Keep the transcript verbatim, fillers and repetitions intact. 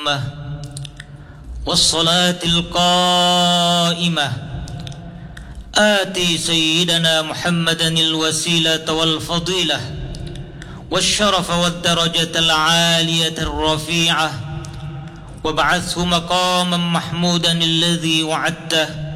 التامة والصلاة القائمة آتي سيدنا محمدا الوسيلة والفضيلة والشرف والدرجة العالية الرفيعة وابعثه مقاما محمودا الذي وعدته